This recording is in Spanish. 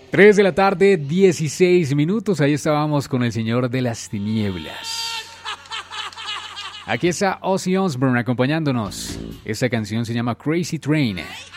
3 de la tarde, 16 minutos. Ahí estábamos con el Señor de las Tinieblas. Aquí está Ozzy Osbourne acompañándonos. Esta canción se llama Crazy Train.